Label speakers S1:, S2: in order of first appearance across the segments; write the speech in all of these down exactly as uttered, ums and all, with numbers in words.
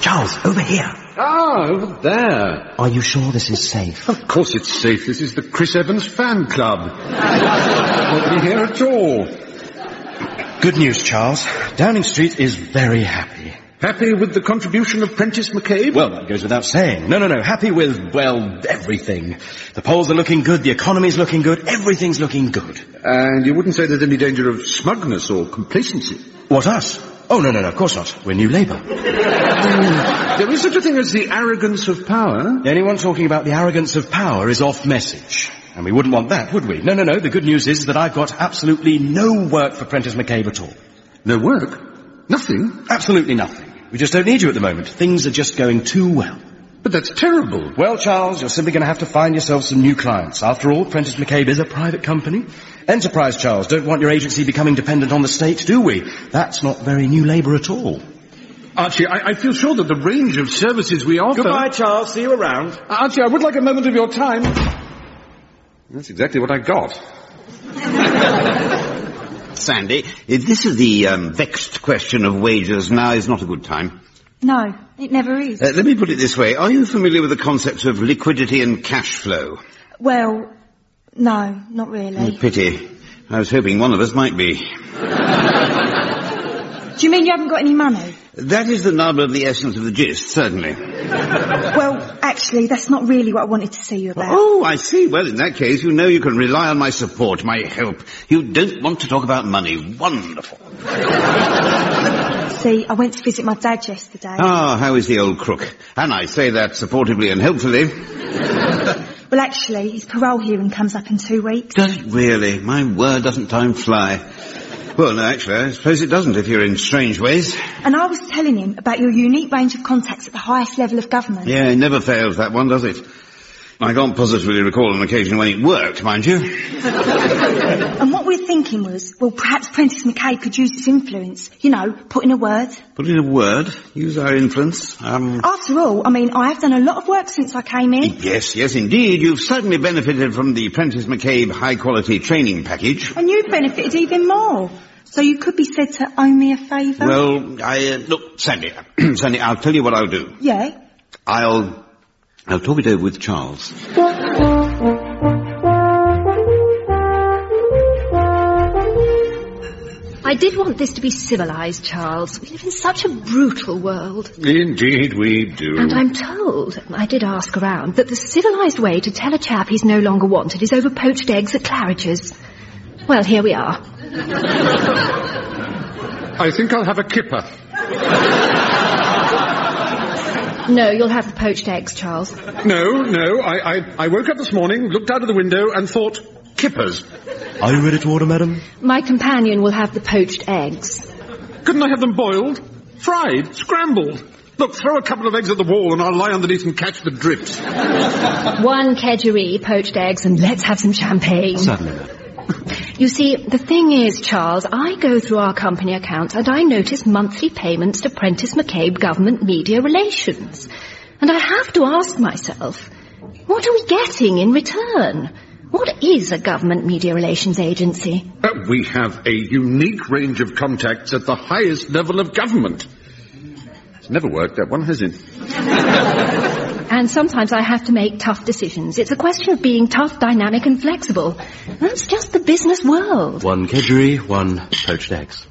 S1: Charles, over here.
S2: Ah, over there.
S1: Are you sure this is safe?
S2: Of course it's safe. This is the Chris Evans fan club. Nobody here at all.
S1: Good news, Charles. Downing Street is very happy.
S2: Happy with the contribution of Prentice McCabe?
S1: Well, that goes without saying. No, no, no. Happy with, well, everything. The polls are looking good, the economy's looking good, everything's looking good.
S2: And you wouldn't say there's any danger of smugness or complacency?
S1: What, us? Oh, no, no, no, of course not. We're New Labour.
S2: mm, there is such a thing as the arrogance of power.
S1: Anyone talking about the arrogance of power is off message. And we wouldn't want that, would we? No, no, no. The good news is that I've got absolutely no work for Prentice McCabe at all.
S2: No work? Nothing?
S1: Absolutely nothing. We just don't need you at the moment. Things are just going too well.
S2: But that's terrible.
S1: Well, Charles, you're simply going to have to find yourself some new clients. After all, Prentice McCabe is a private company. Enterprise, Charles. Don't want your agency becoming dependent on the state, do we? That's not very New Labour at all.
S2: Archie, I, I feel sure that the range of services we offer...
S1: Goodbye, Charles. See you around.
S2: Archie, I would like a moment of your time. That's exactly what I got.
S3: Sandy, if this is the um, vexed question of wages, now is not a good time.
S4: No, it never is.
S3: Uh, let me put it this way. Are you familiar with the concepts of liquidity and cash flow?
S4: Well, no, not really.
S3: Oh, pity. I was hoping one of us might be.
S4: Do you mean you haven't got any money?
S3: That is the nub of the essence of the gist, certainly.
S4: Well, actually, that's not really what I wanted to see you about.
S3: Oh, I see. Well, in that case, you know you can rely on my support, my help. You don't want to talk about money. Wonderful.
S4: See, I went to visit my dad yesterday.
S3: Ah, how is the old crook? And I say that supportively and helpfully.
S4: Well, actually, his parole hearing comes up in two weeks.
S3: Does it really? My word, doesn't time fly? Well, no, actually, I suppose it doesn't if you're in strange ways.
S4: And I was telling him about your unique range of contacts at the highest level of government.
S3: Yeah, it never fails, that one, does it? I can't positively recall an occasion when it worked, mind you.
S4: And what we're thinking was, well, perhaps Prentice McCabe could use his influence. You know, put in a word.
S3: Put in a word? Use our influence? Um...
S4: After all, I mean, I have done a lot of work since I came in.
S3: Yes, yes, indeed. You've certainly benefited from the Prentice McCabe high-quality training package.
S4: And you've benefited even more. So you could be said to owe me a favour.
S3: Well, I... Uh, look, Sandy, Sandy, I'll tell you what I'll do.
S4: Yeah?
S3: I'll... I'll talk it over with Charles.
S5: I did want this to be civilised, Charles. We live in such a brutal world.
S2: Indeed we do.
S5: And I'm told, I did ask around, that the civilised way to tell a chap he's no longer wanted is over poached eggs at Claridge's. Well, here we are.
S2: I think I'll have a kipper.
S5: No, you'll have the poached eggs, Charles.
S2: No, no, I, I, I woke up this morning, looked out of the window and thought, kippers.
S1: Are you ready to order, madam?
S5: My companion will have the poached eggs.
S2: Couldn't I have them boiled? Fried? Scrambled? Look, throw a couple of eggs at the wall and I'll lie underneath and catch the drips.
S5: One kedgeree poached eggs and let's have some champagne.
S1: Certainly.
S5: You see, the thing is, Charles, I go through our company accounts and I notice monthly payments to Prentice McCabe Government Media Relations. And I have to ask myself, what are we getting in return? What is a government media relations agency?
S2: Uh, we have a unique range of contacts at the highest level of government. It's never worked, that one, has it?
S5: And sometimes I have to make tough decisions. It's a question of being tough, dynamic and flexible. That's just the business world.
S1: One kedgeree, one poached eggs.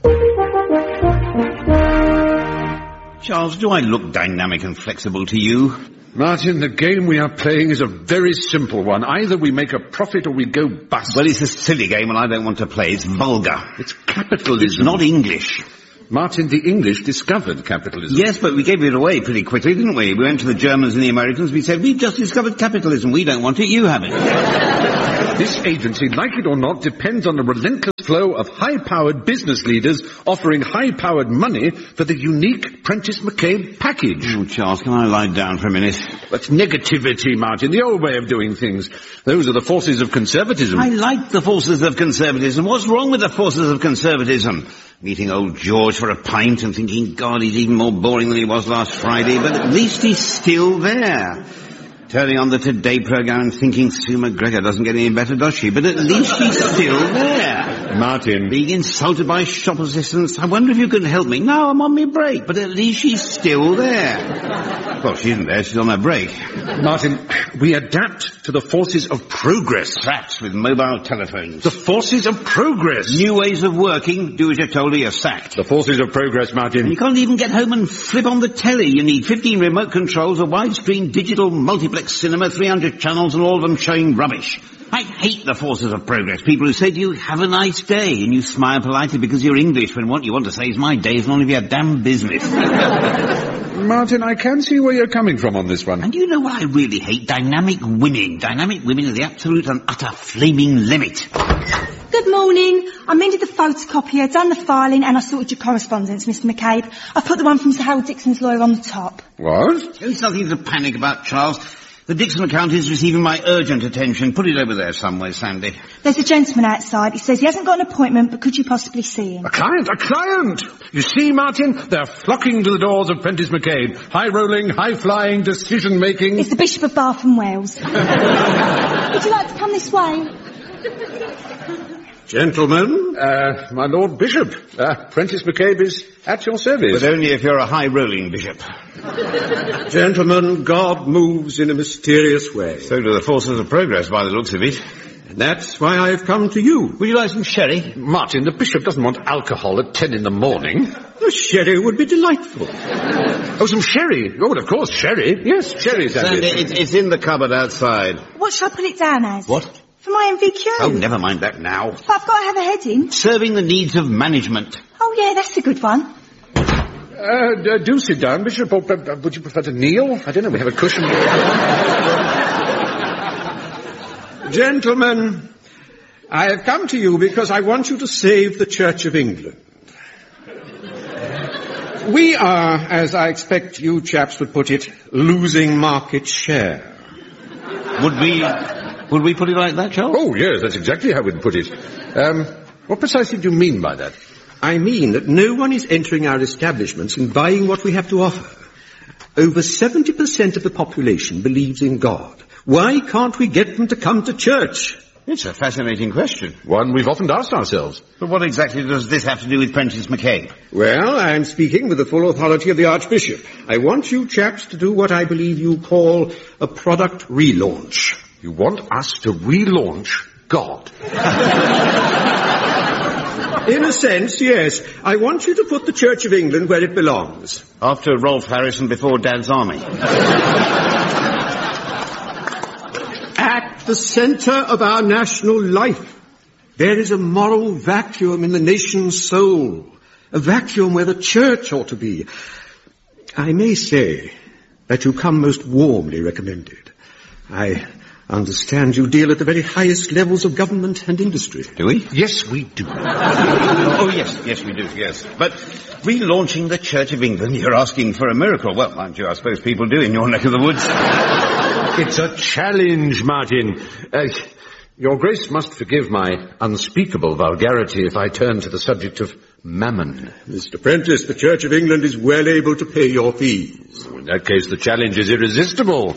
S3: Charles, do I look dynamic and flexible to you?
S2: Martin, the game we are playing is a very simple one. Either we make a profit or we go bust.
S3: Well, it's a silly game and I don't want to play. It's vulgar.
S2: It's capitalism.
S3: It's not English.
S2: Martin, the English discovered capitalism.
S3: Yes, but we gave it away pretty quickly, didn't we? We went to the Germans and the Americans. We said, we've just discovered capitalism. We don't want it. You have it.
S2: This agency, like it or not, depends on a relentless flow of high-powered business leaders offering high-powered money for the unique Prentice McCabe package.
S3: Oh, Charles, can I lie down for a minute?
S2: That's negativity, Martin, the old way of doing things. Those are the forces of conservatism.
S3: I like the forces of conservatism. What's wrong with the forces of conservatism? Meeting old George for a pint and thinking, God, he's even more boring than he was last Friday, but at least he's still there. Turning on the Today programme and thinking Sue McGregor doesn't get any better, does she? But at least she's still there.
S2: Martin.
S3: Being insulted by shop assistants. I wonder if you could help me. No, I'm on my break, but at least she's still there. Well, she isn't there. She's on her break.
S2: Martin, we adapt to the forces of progress.
S3: Traps with mobile telephones.
S2: The forces of progress.
S3: New ways of working. Do as you're told or you're sacked.
S2: The forces of progress, Martin.
S3: You can't even get home and flip on the telly. You need fifteen remote controls, a widescreen digital multiplex cinema, three hundred channels, and all of them showing rubbish. I hate the forces of progress. People who say to you, have a nice day, and you smile politely because you're English when what you want to say is my day is none of your damn business.
S2: Martin, I can see where you're coming from on this one.
S3: And you know what I really hate? Dynamic women. Dynamic women are the absolute and utter flaming limit.
S4: Good morning. I mended the photocopier, done the filing, and I sorted your correspondence, Mister McCabe. I put the one from Sir Harold Dixon's lawyer on the top.
S2: What?
S3: There's nothing to panic about, Charles. The Dixon account is receiving my urgent attention. Put it over there somewhere, Sandy.
S4: There's a gentleman outside. He says he hasn't got an appointment, but could you possibly see him?
S2: A client, a client! You see, Martin, they're flocking to the doors of Prentice McCabe. High-rolling, high-flying, decision-making.
S4: It's the Bishop of Bath and Wales. Would you like to come this way?
S2: Gentlemen, uh, my Lord Bishop, uh, Prentice McCabe is at your service.
S3: But only if you're a high-rolling bishop.
S6: Gentlemen, God moves in a mysterious way.
S3: So do the forces of progress, by the looks of it.
S6: And that's why I've come to you.
S3: Would you like some sherry?
S2: Martin, the Bishop doesn't want alcohol at ten in the morning.
S6: A sherry would be delightful.
S2: Oh, some sherry. Oh, well, of course, sherry. Yes, sherry, Sandy.
S3: Sandy, it's, it's in the cupboard outside.
S4: What shall I put it down as?
S3: What?
S4: For my M V Q.
S3: Oh, never mind that now.
S4: But I've got to have a heading.
S3: Serving the needs of management.
S4: Oh, yeah, that's a good one.
S2: Uh, d- do sit down, Bishop, or uh, would you prefer to kneel? I don't know, we have a cushion.
S6: Gentlemen, I have come to you because I want you to save the Church of England. We are, as I expect you chaps would put it, losing market share.
S3: Would we... Would we put it like that, Charles?
S2: Oh, yes, that's exactly how we'd put it. Um, what precisely do you mean by that?
S6: I mean that no one is entering our establishments and buying what we have to offer. Over seventy percent of the population believes in God. Why can't we get them to come to church?
S3: It's a fascinating question.
S2: One we've often asked ourselves.
S3: But what exactly does this have to do with Prentice McCabe?
S6: Well, I'm speaking with the full authority of the Archbishop. I want you chaps to do what I believe you call a product relaunch.
S2: You want us to relaunch God?
S6: In a sense, yes. I want you to put the Church of England where it belongs.
S3: After Rolf Harrison before Dad's Army.
S6: At the centre of our national life. There is a moral vacuum in the nation's soul. A vacuum where the Church ought to be. I may say that you come most warmly recommended. I understand you deal at the very highest levels of government and industry.
S3: Do we?
S2: Yes, we do.
S3: Oh, yes, yes, we do, yes. But relaunching the Church of England, you're asking for a miracle. Well, aren't you? I suppose people do in your neck of the woods.
S2: It's a challenge, Martin. Uh, Your Grace must forgive my unspeakable vulgarity if I turn to the subject of mammon.
S6: Mister Prentice, the Church of England is well able to pay your fees.
S2: In that case, the challenge is irresistible.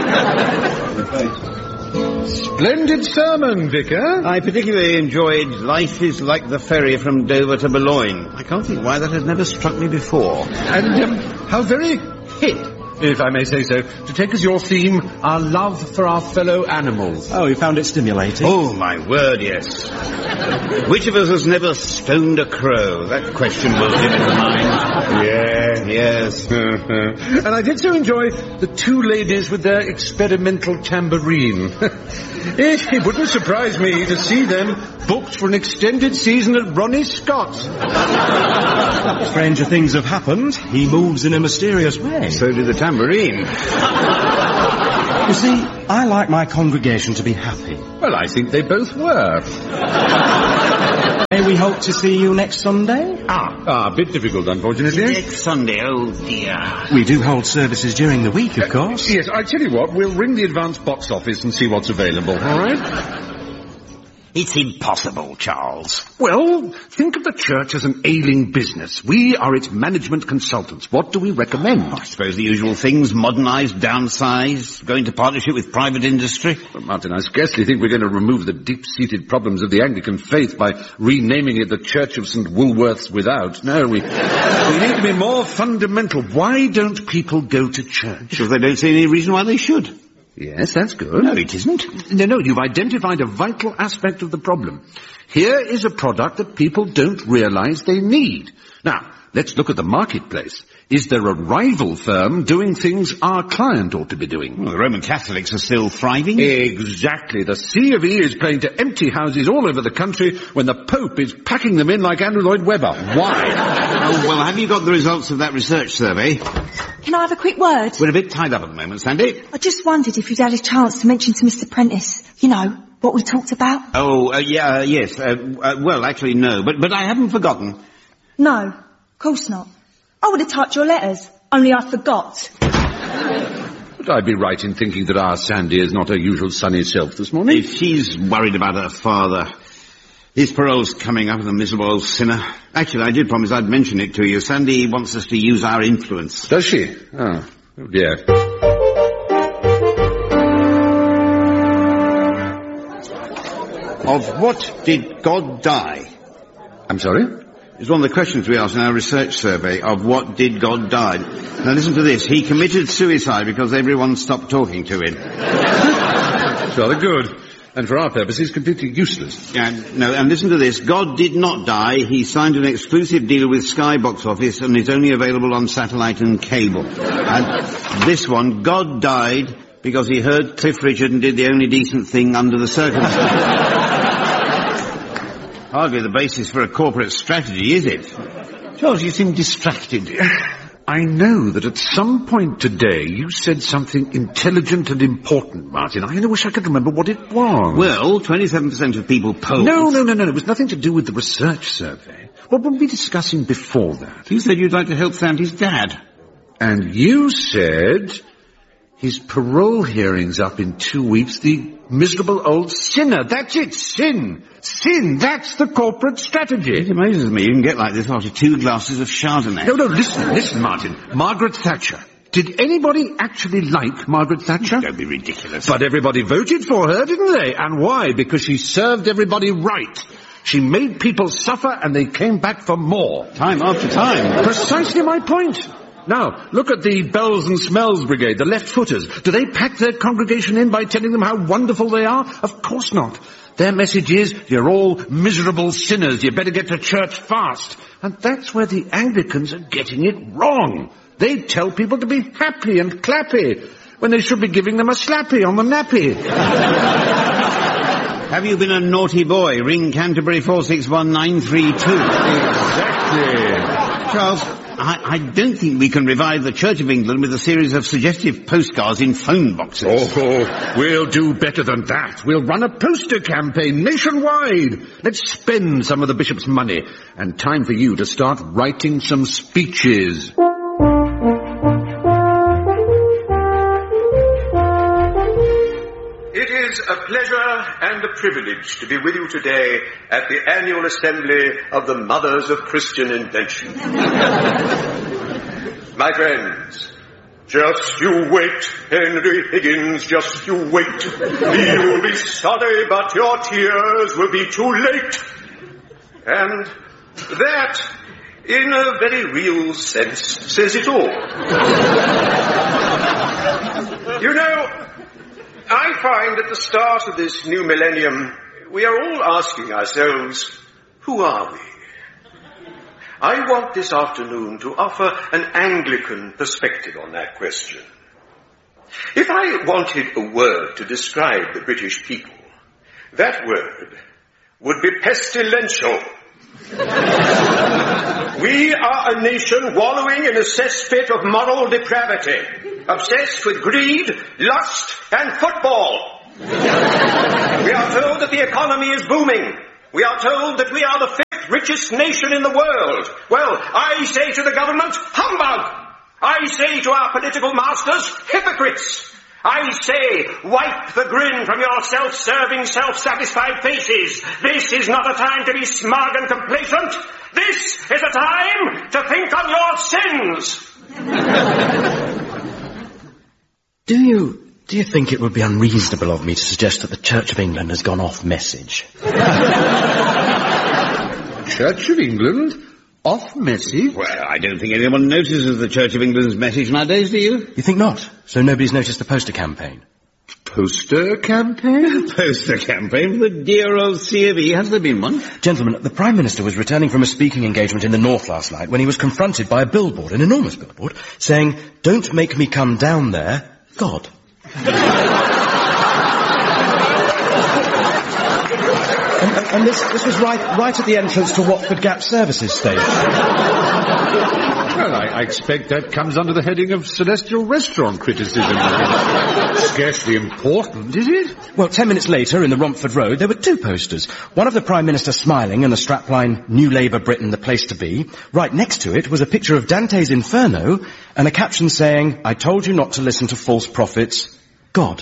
S2: Splendid sermon, Vicar.
S3: I particularly enjoyed Life is Like the Ferry from Dover to Boulogne. I can't think why that had never struck me before.
S2: And um, how very hip, if I may say so, to take as your theme our love for our fellow animals.
S1: Oh, you found it stimulating?
S3: Oh, my word, yes. Which of us has never stoned a crow? That question will give it to mind. Yeah, yes.
S2: And I did so enjoy the two ladies with their experimental tambourine. it, it wouldn't surprise me to see them booked for an extended season at Ronnie Scott's.
S1: Stranger things have happened. He moves in a mysterious way.
S3: So did the tambourine.
S1: You see, I like my congregation to be happy.
S2: Well, I think they both were.
S1: May we hope to see you next Sunday?
S2: Ah, ah, a bit difficult, unfortunately.
S3: Next Sunday, oh dear.
S1: We do hold services during the week, of course.
S2: Yes, I tell you what, we'll ring the advance box office and see what's available, all right?
S3: It's impossible, Charles.
S2: Well, think of the church as an ailing business. We are its management consultants. What do we recommend?
S3: I suppose the usual things: modernise, downsize, go into partnership with private industry.
S2: Well, Martin, I scarcely think we're going to remove the deep-seated problems of the Anglican faith by renaming it the Church of Saint Woolworths Without. No, we, we need to be more fundamental. Why don't people go to church?
S3: Because they don't see any reason why they should.
S2: Yes, that's good.
S3: No, it isn't.
S2: No, no, you've identified a vital aspect of the problem. Here is a product that people don't realize they need. Now, let's look at the marketplace. Is there a rival firm doing things our client ought to be doing?
S3: Well, the Roman Catholics are still thriving.
S2: Exactly. The C of E is playing to empty houses all over the country when the Pope is packing them in like Andrew Lloyd Webber. Why?
S3: Oh, well, have you got the results of that research survey?
S4: Can I have a quick word?
S3: We're a bit tied up at the moment, Sandy.
S4: I just wondered if you'd had a chance to mention to Mister Prentice, you know, what we talked about.
S3: Oh, uh, yeah, uh, yes. Uh, uh, well, actually, no. But, but I haven't forgotten.
S4: No, of course not. I would have typed your letters, only I forgot.
S2: Would I be right in thinking that our Sandy is not her usual sunny self this morning?
S3: If she's worried about her father, his parole's coming up, the miserable old sinner. Actually, I did promise I'd mention it to you. Sandy wants us to use our influence.
S2: Does she? Oh, oh dear.
S3: Of what did God die?
S2: I'm sorry?
S3: It's one of the questions we asked in our research survey. Of what did God die? Now listen to this. He committed suicide because everyone stopped talking to him.
S2: That's rather good. And for our purposes, completely useless.
S3: And, no, and listen to this. God did not die. He signed an exclusive deal with Sky Box Office and is only available on satellite and cable. And this one, God died because he heard Cliff Richard and did the only decent thing under the circumstances. Hardly the basis for a corporate strategy, is it? Charles, you seem distracted.
S2: I know that at some point today you said something intelligent and important, Martin. I only wish I could remember what it was.
S3: Well, twenty-seven percent of people polled...
S2: No, no, no, no. It was nothing to do with the research survey. What were we discussing before that?
S3: You said you'd like to help Sandy's dad.
S2: And you said his parole hearing's up in two weeks. The miserable old sinner. That's it. Sin. Sin. That's the corporate strategy.
S3: It amazes me you can get like this after two glasses of Chardonnay.
S2: No, no, listen, listen, Martin. Margaret Thatcher. Did anybody actually like Margaret Thatcher?
S3: Don't be ridiculous.
S2: But everybody voted for her, didn't they? And why? Because she served everybody right. She made people suffer and they came back for more.
S3: Time after time.
S2: Precisely my point. Now, look at the Bells and Smells Brigade, the left-footers. Do they pack their congregation in by telling them how wonderful they are? Of course not. Their message is, you're all miserable sinners, you better get to church fast. And that's where the Anglicans are getting it wrong. They tell people to be happy and clappy, when they should be giving them a slappy on the nappy.
S3: Have you been a naughty boy? Ring Canterbury four six one nine three two.
S2: Exactly.
S3: Charles, I, I don't think we can revive the Church of England with a series of suggestive postcards in phone boxes.
S2: Oh, we'll do better than that. We'll run a poster campaign nationwide. Let's spend some of the bishop's money. And time for you to start writing some speeches.
S7: It is a pleasure and a privilege to be with you today at the annual assembly of the Mothers of Christian Invention. My friends, just you wait, Henry Higgins, just you wait. You'll be sorry, but your tears will be too late. And that, in a very real sense, says it all. You know, I find at the start of this new millennium, we are all asking ourselves, who are we? I want this afternoon to offer an Anglican perspective on that question. If I wanted a word to describe the British people, that word would be pestilential. We are a nation wallowing in a cesspit of moral depravity, obsessed with greed, lust, and football. We are told that the economy is booming. We are told that we are the fifth richest nation in the world. Well, I say to the government, humbug! I say to our political masters, hypocrites! I say, wipe the grin from your self-serving, self-satisfied faces. This is not a time to be smug and complacent. This is a time to think on your sins.
S1: Do you... Do you think it would be unreasonable of me to suggest that the Church of England has gone off message?
S2: Church of England? Off message?
S3: Well, I don't think anyone notices the Church of England's message nowadays, do you?
S1: You think not? So nobody's noticed the poster campaign?
S2: Poster campaign?
S3: Poster campaign for the dear old C of E. Has there been one?
S1: Gentlemen, the Prime Minister was returning from a speaking engagement in the North last night when he was confronted by a billboard, an enormous billboard, saying, "Don't make me come down there, God." and, and this, this was right, right at the entrance to Watford Gap Services station.
S2: Well, I, I expect that comes under the heading of celestial restaurant criticism. Scarcely important, is it?
S1: Well, ten minutes later, in the Romford Road, there were two posters. One of the Prime Minister smiling and the strapline, "New Labour Britain, the place to be." Right next to it was a picture of Dante's Inferno and a caption saying, "I told you not to listen to false prophets, God."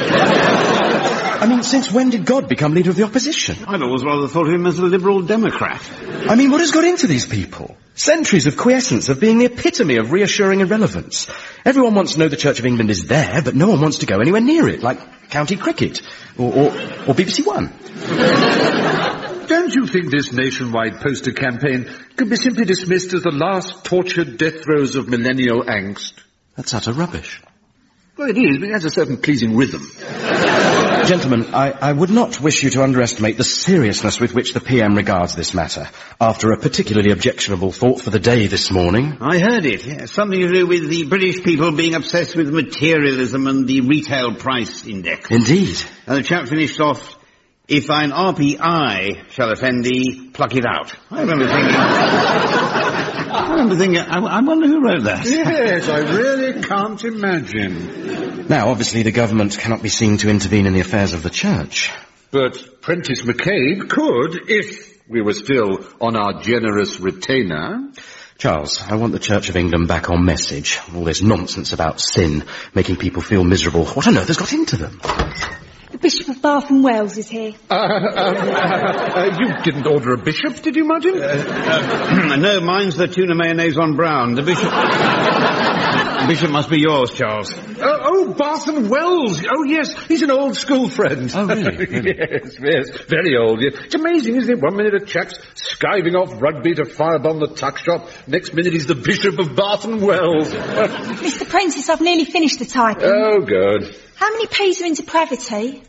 S1: I mean, since when did God become leader of the opposition?
S3: I'd always rather thought of him as a Liberal Democrat.
S1: I mean, what has got into these people? Centuries of quiescence, of being the epitome of reassuring irrelevance. Everyone wants to know the Church of England is there, but no one wants to go anywhere near it, like county cricket, or, or, or B B C One.
S2: Don't you think this nationwide poster campaign could be simply dismissed as the last tortured death throes of millennial angst?
S1: That's utter rubbish.
S2: Well, it is, but it has a certain pleasing rhythm.
S1: Gentlemen, I, I would not wish you to underestimate the seriousness with which the P M regards this matter, after a particularly objectionable thought for the day this morning.
S3: I heard it, yes. Something to do with the British people being obsessed with materialism and the retail price index.
S1: Indeed.
S3: And the chap finished off, "If thine R P I shall offend thee, pluck it out." I remember thinking... I remember thinking, I, I wonder who wrote that.
S2: Yes, I really can't imagine.
S1: Now, obviously, the government cannot be seen to intervene in the affairs of the church.
S2: But Prentice McCabe could, if we were still on our generous retainer.
S1: Charles, I want the Church of England back on message. All this nonsense about sin, making people feel miserable. What on earth has got into them?
S4: The Bishop of Bath and Wells is here.
S2: Uh, um, uh, uh, you didn't order a bishop, did you, Martin?
S3: Uh, uh, no, mine's the tuna mayonnaise on brown. The bishop... the bishop must be yours, Charles.
S2: Uh, oh, Bath and Wells. Oh, yes, he's an old school friend.
S1: Oh, really? really?
S2: Yes, yes, very old. It's amazing, isn't it? One minute a chap's skiving off Rugby to firebomb the tuck shop. Next minute he's the Bishop of Bath and Wells.
S4: Mister Prentice, I've nearly finished the typing.
S2: Oh, good.
S4: How many P's are in depravity?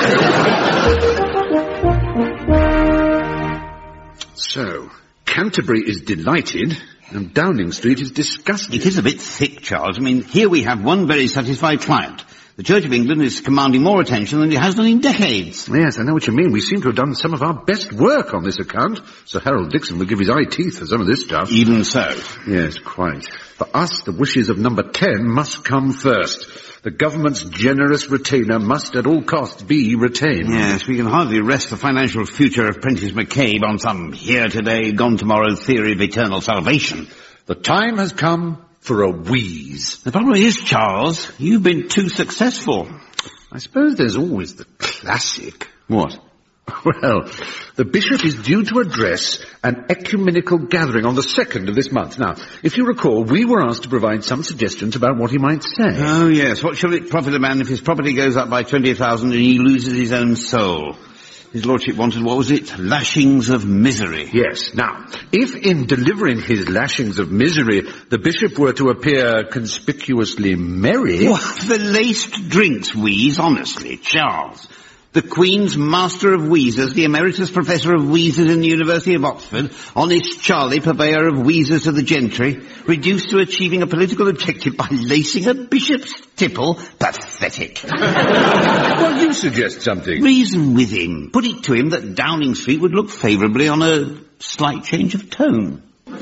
S2: So, Canterbury is delighted, and Downing Street is disgusted.
S3: It is a bit thick, Charles. I mean, here we have one very satisfied client. The Church of England is commanding more attention than it has done in decades.
S2: Yes, I know what you mean. We seem to have done some of our best work on this account. Sir Harold Dixon will give his eye teeth for some of this stuff.
S3: Even so.
S2: Yes, quite. For us, the wishes of number ten must come first. The government's generous retainer must at all costs be retained.
S3: Yes, we can hardly rest the financial future of Prentice McCabe on some here today, gone tomorrow theory of eternal salvation.
S2: The time has come for a wheeze.
S3: The problem is, Charles, you've been too successful.
S2: I suppose there's always the classic.
S3: What?
S2: Well, the bishop is due to address an ecumenical gathering on the second of this month. Now, if you recall, we were asked to provide some suggestions about what he might say.
S3: Oh, yes. What shall it profit a man if his property goes up by twenty thousand and he loses his own soul? His lordship wanted, what was it? Lashings of misery.
S2: Yes. Now, if in delivering his lashings of misery, the bishop were to appear conspicuously merry...
S3: What, the laced drinks wheeze, honestly, Charles. The Queen's Master of Wheezers, the Emeritus Professor of Wheezers in the University of Oxford, honest Charlie, purveyor of wheezers to the gentry, reduced to achieving a political objective by lacing a bishop's tipple? Pathetic.
S2: Well, you suggest something.
S3: Reason with him. Put it to him that Downing Street would look favourably on a slight change of tone.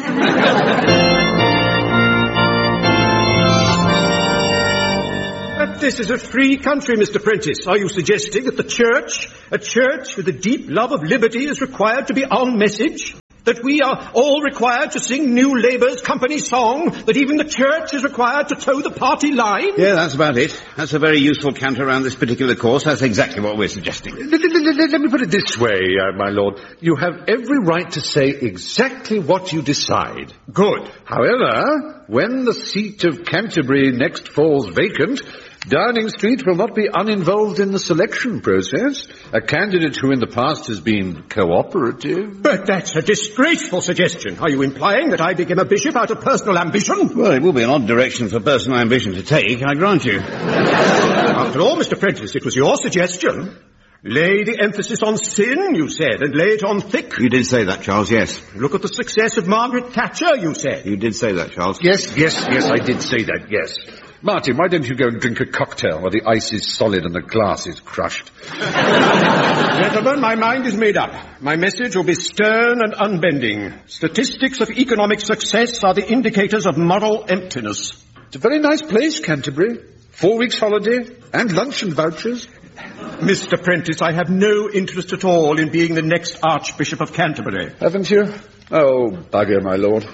S7: This is a free country, Mister Prentice. Are you suggesting that the church, a church with a deep love of liberty, is required to be on message?
S6: That we are all required to sing New Labour's company song? That even the church is required to toe the party line?
S3: Yeah, that's about it. That's a very useful canter around this particular course. That's exactly what we're suggesting.
S2: Let, let, let, let me put it this way, uh, my lord. You have every right to say exactly what you decide. Good. However, when the seat of Canterbury next falls vacant, Downing Street will not be uninvolved in the selection process. A candidate who in the past has been cooperative.
S6: But that's a disgraceful suggestion. Are you implying that I became a bishop out of personal ambition?
S3: Well, it will be an odd direction for personal ambition to take, I grant you.
S6: After all, Mister Prentice, it was your suggestion. Lay the emphasis on sin, you said, and lay it on thick.
S3: You did say that, Charles, yes.
S6: Look at the success of Margaret Thatcher, you said.
S3: You did say that, Charles.
S2: Yes, yes, yes, I did say that, yes. Martin, why don't you go and drink a cocktail where the ice is solid and the glass is crushed?
S6: Gentlemen, my mind is made up. My message will be stern and unbending. Statistics of economic success are the indicators of moral emptiness.
S2: It's a very nice place, Canterbury. Four weeks holiday and luncheon vouchers.
S6: Mister Prentice, I have no interest at all in being the next Archbishop of Canterbury.
S2: Haven't you? Oh, bugger, my lord.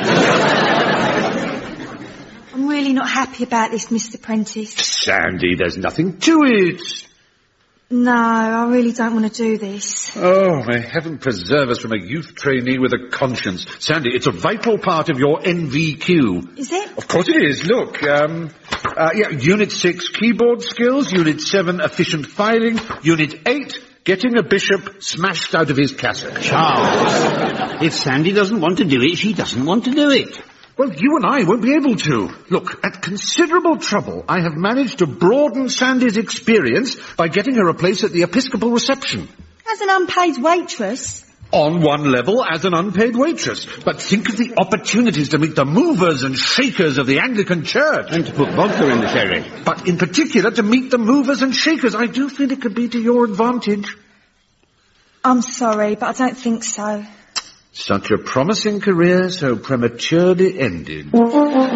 S4: I'm really not happy about this, Mister Prentice.
S2: Sandy, there's nothing to it.
S4: No, I really don't want to do this.
S2: Oh, may heaven preserve us from a youth trainee with a conscience. Sandy, it's a vital part of your N V Q.
S4: Is it?
S2: Of course it is. Look, um, uh, yeah, Unit six, keyboard skills. Unit seven, efficient filing. Unit eight, getting a bishop smashed out of his cassock.
S3: Charles, if Sandy doesn't want to do it, she doesn't want to do it.
S2: Well, you and I won't be able to. Look, at considerable trouble, I have managed to broaden Sandy's experience by getting her a place at the Episcopal reception.
S4: As an unpaid waitress?
S2: On one level, as an unpaid waitress. But think of the opportunities to meet the movers and shakers of the Anglican Church.
S3: And to put vodka in the sherry.
S2: But in particular, to meet the movers and shakers. I do feel it could be to your advantage.
S4: I'm sorry, but I don't think so.
S2: Such a promising career so prematurely ended.
S3: Well,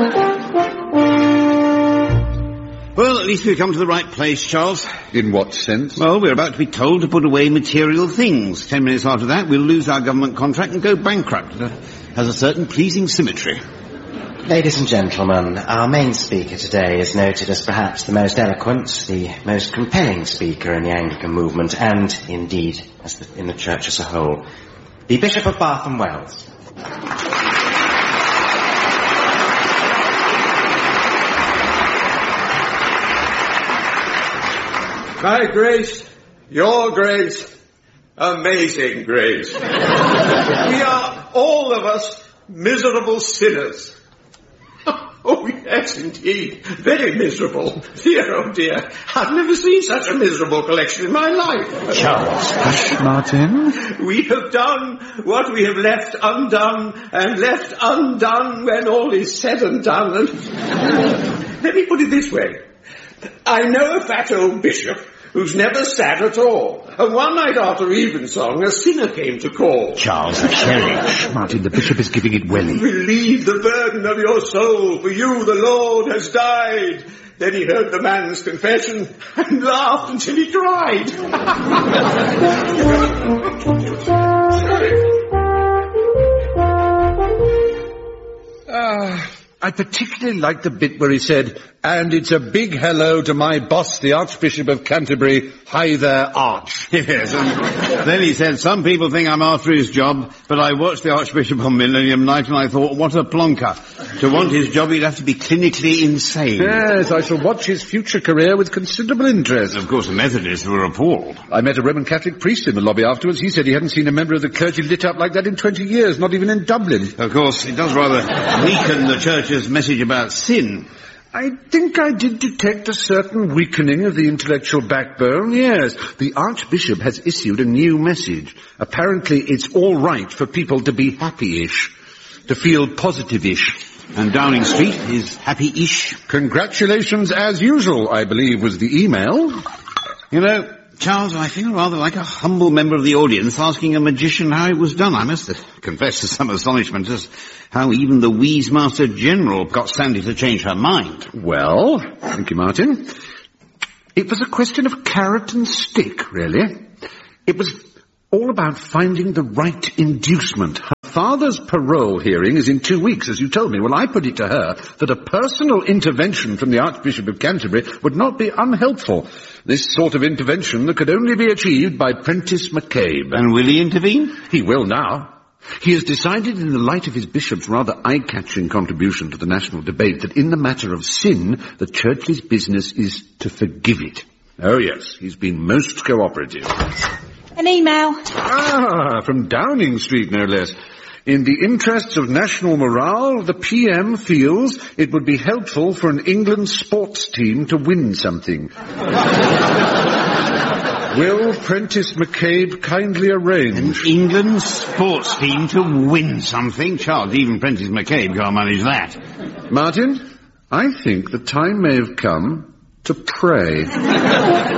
S3: at least we've come to the right place, Charles.
S2: In what sense?
S3: Well, we're about to be told to put away material things. Ten minutes after that, we'll lose our government contract and go bankrupt. It has a certain pleasing symmetry.
S1: Ladies and gentlemen, our main speaker today is noted as perhaps the most eloquent, the most compelling speaker in the Anglican movement, and, indeed, as the, in the Church as a whole. The Bishop of Bath and Wells.
S7: My grace, your grace, amazing grace. We are all of us miserable sinners. Oh, yes, indeed. Very miserable. Dear, oh dear. I've never seen such a miserable collection in my life.
S2: Charles, hush, Martin.
S7: We have done what we have left undone, and left undone when all is said and done. And let me put it this way. I know a fat old bishop who's never sat at all. And one night after evensong, a sinner came to call.
S3: Charles, the sherry.
S2: Martin, the bishop is giving it welly.
S7: Relieve the burden of your soul, for you, the Lord, has died. Then he heard the man's confession and laughed until he cried.
S2: Ah, I particularly liked the bit where he said, and it's a big hello to my boss, the Archbishop of Canterbury. Hi there, Arch.
S3: Yes, and then he said, some people think I'm after his job, but I watched the Archbishop on Millennium Night and I thought, what a plonker. To want his job, he'd have to be clinically insane.
S2: Yes, I shall watch his future career with considerable interest.
S3: Of course, the Methodists were appalled.
S2: I met a Roman Catholic priest in the lobby afterwards. He said he hadn't seen a member of the clergy lit up like that in twenty years, not even in Dublin.
S3: Of course, it does rather weaken the Church's message about sin.
S2: I think I did detect a certain weakening of the intellectual backbone, yes. The Archbishop has issued a new message. Apparently it's all right for people to be happy-ish, to feel positive-ish.
S3: And Downing Street is happy-ish.
S2: Congratulations as usual, I believe, was the email.
S3: You know, Charles, I feel rather like a humble member of the audience asking a magician how it was done. I must confess to some astonishment as how even the Wheeze Master General got Sandy to change her mind.
S2: Well, thank you, Martin. It was a question of carrot and stick, really. It was all about finding the right inducement. Her father's parole hearing is in two weeks, as you told me. Well, I put it to her that a personal intervention from the Archbishop of Canterbury would not be unhelpful. This sort of intervention that could only be achieved by Prentice McCabe.
S3: And will he intervene?
S2: He will now. He has decided in the light of his bishop's rather eye-catching contribution to the national debate that in the matter of sin, the Church's business is to forgive it. Oh yes, he's been most cooperative.
S4: An email.
S2: Ah, from Downing Street, no less. In the interests of national morale, the P M feels it would be helpful for an England sports team to win something. Will Prentice McCabe kindly arrange?
S3: An England sports team to win something? Charles, even Prentice McCabe can't manage that.
S2: Martin, I think the time may have come to pray.